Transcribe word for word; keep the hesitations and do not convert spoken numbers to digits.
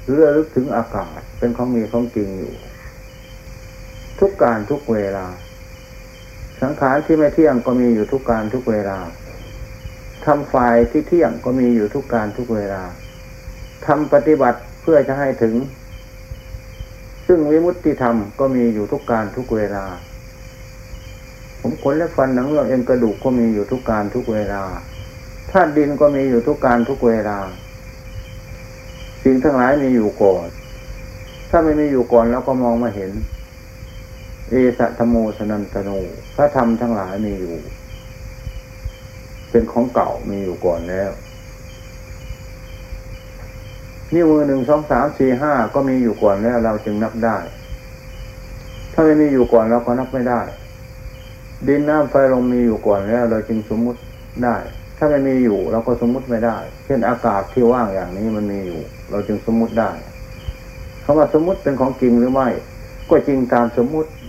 หรือระลึกถึงอากาศเป็นของมีของจริงอยู่ทุกการทุกเวลาสังขารที่ไม่เที่ยงก็มีอยู่ทุกการทุกเวลาทำฝ่ายที่เที่ยงก็มีอยู่ทุกการทุกเวลาทำปฏิบัติเพื่อจะให้ถึงซึ่งวิมุตติธรรมก็มีอยู่ทุกการทุกเวลาผมขนและฟันหนังเนื้อเอ็นกระดูกก็มีอยู่ทุกการทุกเวลาธาตุดินก็มีอยู่ทุกการทุกเวลาสิ่งทั้งหลายมีอยู่ก่อนถ้าไม่มีอยู่ก่อนแล้วก็มองมาเห็นเอสะธโมสนันตโนพระธรรมทั้งหลายมีอยู่เป็นของเก่ามีอยู่ก่อนแล้วนิ้วมือหนึ่งสองสามสี่ห้าก็มีอยู่ก่อนแล้วเราจึงนับได้ถ้าไม่มีอยู่ก่อนเราก็นับไม่ได้ดินน้ำไฟลมมีอยู่ก่อนแล้วเราจึงสมมุติได้ถ้าไม่มีอยู่เราก็สมมุติไม่ได้เช่นอากาศที่ว่างอย่างนี้มันมีอยู่เราจึงสมมุติได้คำว่าสมมุติเป็นของจริงหรือไม่ก็จริงตามสมมุติ